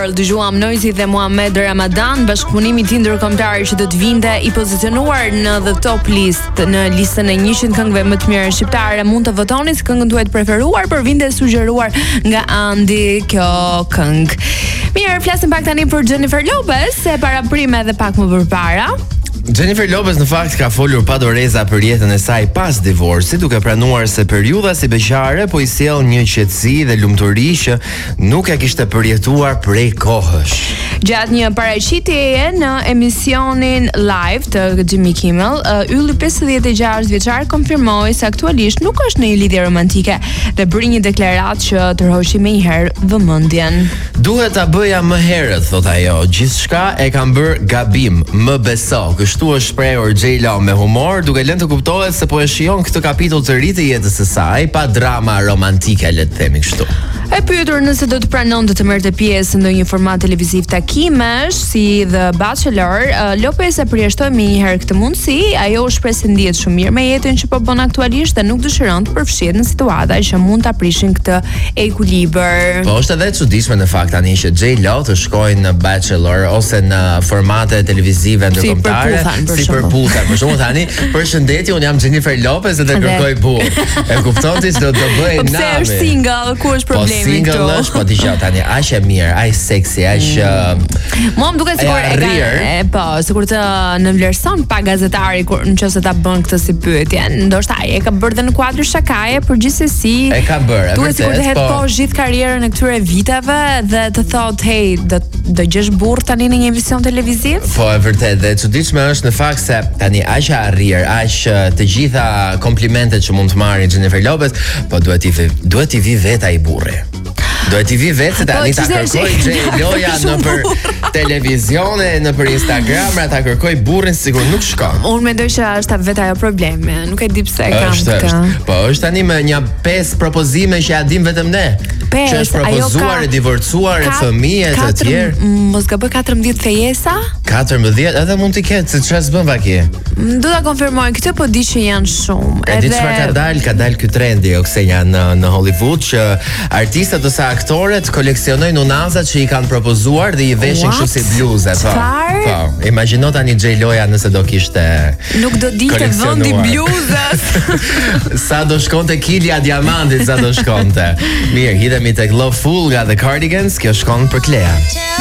Dëgjuam Noizi dhe Muhamet Ramadan, bashkëpunimi i tij ndërkombëtar që do të vinte i pozicionuar në The Top List, në listën e 100 këngëve më të mira shqiptare. Mund të votoni se këngën tuaj të preferuar, por vinte e sugjeruar nga Andi kjo këngë. Mirë, flasim pak tani për Jennifer Lopez, se paraprim edhe pak më përpara. Jennifer Lopez në fakt ka folur pa doreza për jetën e saj pas divorcit, duke pranuar se periudha si beqare po i sjell një qetësi dhe lumturi që nuk e kishte përjetuar prej kohësh. Gjatë një paraqitjeje në emisionin live të Jimmy Kimmel, ylli 56 vjeçar konfirmoi se aktualisht nuk është në një lidhje romantike dhe bëri një deklaratë që tërhoqi menjëherë vëmendjen. Duhet ta bëja më herët, thot ajo. Gjithçka e kam bërë gabim, më beso. Kështu është shprehur J-Lo me humor, duke lënë të kuptohet se po e shijon këtë kapitull të ri të jetës së saj, pa drama romantike, le të themi kështu. E pyetur nëse do të pranonte të merrte pjesë në ndonjë format televiziv takimesh si The Bachelor, Lopez e përjashtoi menjëherë këtë mundësi. Ajo u shpreh se ndihet shumë mirë me jetën që po bën aktualisht dhe nuk dëshiron të përfshihet në situata që mund ta prishin këtë ekuilibër. Po është edhe e çuditshme në fakt tani që J-Lo të shkojnë në Bachelor ose në formate televizive ndërkombëtare, si përputhen. Për shembull tani, përshëndetje, un jam Jennifer Lopez dhe kërkoj burr. E kupton ti se do të bëj nami. Pse është single, ku është problemi? Single është, po dëgjoj tani, aq e mirë, aq seksi, aq Mua më duket sikur po, sikur të në vlerëson pa gazetari kur nëse ta bën këtë si pyetje. Ndoshta ai e ka bërë dhe në kuadër shakaje, por gjithsesi e ka bërë. Duhet sikur të hetë po gjithë karrierën e këtyre viteve dhe të thotë, hey, do gjesh burr tani në një emision televiziv? Po, e vërtet, dhe e çuditshme është në fakt se tani aq e arrir, aq të gjitha komplimentet që mund të marrë Jennifer Lopez, po duhet i vi vetë ai burri. Duhet i vi vetë se tani ta kërkoj J-Loja në për televizione, në për Instagram, ta kërkoj burrin sikur nuk shkon. Unë mendoj që është vetë ajo problemi, nuk e di pse kam këtë. Po, është tani me një 5 propozime që ja dim vetëm ne. Që është propozuar, e divorcuar, e fëmijë të tjerë. Mos gaboj 14 fejesa? 14, edhe mund t'i ketë, se çfarë s'bën vaki. Do ta konfirmoj këtë, po di që janë shumë. E di çfarë ka dal ky trendi Oksenja në Hollywood që artistët ose aktorët koleksionojnë unazat që i kanë propozuar dhe i veshin kështu si bluze, po. Imagjino tani J-Loja nëse do kishte. Nuk do dilte vendi bluzës. Sa do shkonte kilja diamantit, sa do shkonte. Mirë, hidhemi tek Loveful nga The Cardigans, kjo shkon për Klea.